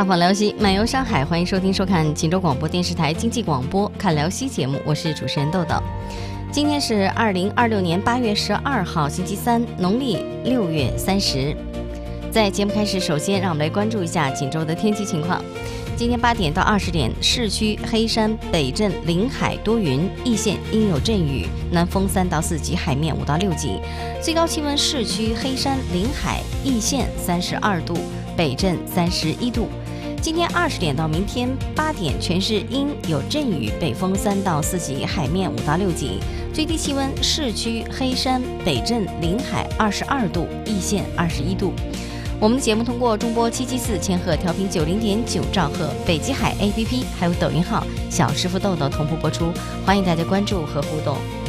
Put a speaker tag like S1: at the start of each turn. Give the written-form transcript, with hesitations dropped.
S1: 踏访辽西，漫游上海，欢迎收听收看锦州广播电视台经济广播看辽西节目，我是主持人豆豆。今天是2026年8月12号星期三，农历6月30。在节目开始，首先让我们来关注一下锦州的天气情况。今天8点到20点，市区黑山、北镇、临海多云，易县应有阵雨，南风3到4级，海面5到6级。最高气温，市区黑山、临海、易县32度，北镇31度。今天20点到明天8点，全市应有阵雨，北风3到4级，海面5到6级。最低气温，市区黑山、北镇、临海22度，易县21度。我们的节目通过中波774千赫调频90.9兆赫、北极海 APP 还有抖音号小师傅豆豆同步播出，欢迎大家关注和互动。